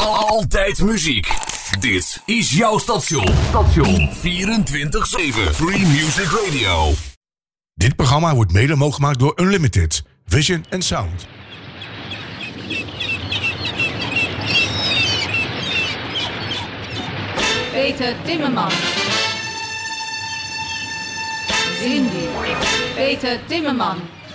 Altijd muziek. Dit is jouw station. 24/7 Free Music Radio. Dit programma wordt mede mogelijk gemaakt door Unlimited, Vision and Sound. Peter Timmerman. Cindy. Peter Timmerman.